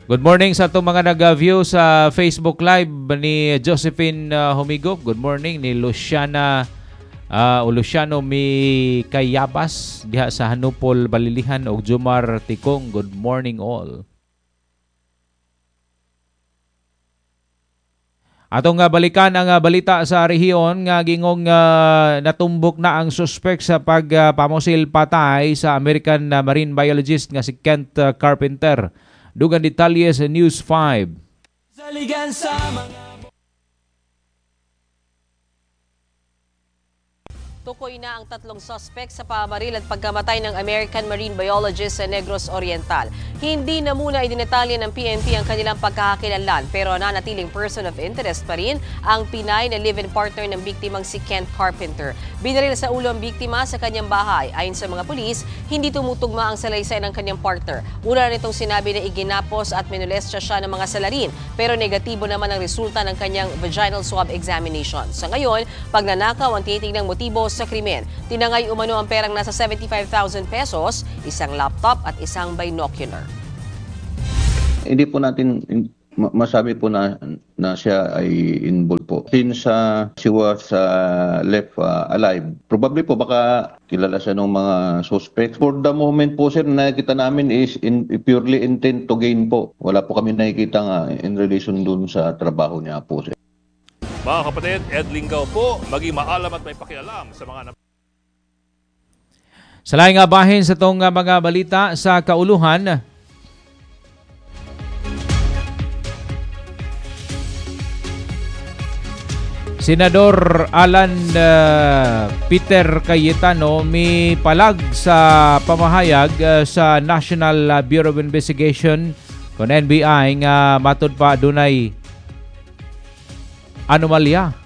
Good morning sa itong mga nag-view sa Facebook Live ni Josephine Humigop. Good morning ni Luciano Mikayabas diha sa Hanupol, Balilihan og Jumar Tikong. Good morning all. Atong balikan ang balita sa rehiyon nga gingong natumbok na ang suspect sa pagpamusil patay sa American marine biologist nga si Kent Carpenter. Dugang detalye sa News 5. Tukoy na ang 3 suspect sa pamaril at pagkamatay ng American marine biologist sa Negros Oriental. Hindi na muna idinetalye ng PNP ang kanilang pagkakakilanlan pero nanatiling person of interest pa rin ang Pinay na live-in partner ng biktimang si Kent Carpenter. Binaril sa ulo ang biktima sa kanyang bahay. Ayon sa mga pulis, hindi tumutugma ang salaysay ng kanyang partner. Una nitong sinabi na iginapos at minolestya siya ng mga salarin pero negatibo naman ang resulta ng kanyang vaginal swab examination. Sa ngayon, pagnanakaw ang tinitingnang motibo sa krimen. Tinangay umano ang perang nasa 75,000 pesos, isang laptop at isang binocular. Hindi po natin masabi po na siya ay involved po. Since she was left alive, probably po baka kilala siya ng mga suspects. For the moment po sir, nakikita namin is purely intent to gain po. Wala po kami nakikita nga in relation dun sa trabaho niya po sir. Mga kapatid, Ed Lingaw po, maging maalam at may pakialam sa mga... Sa laing bahin sa itong mga balita sa kauluhan, Senador Alan Peter Cayetano may palag sa pamahayag sa National Bureau of Investigation kon NBI nga matud pa dunay anomalya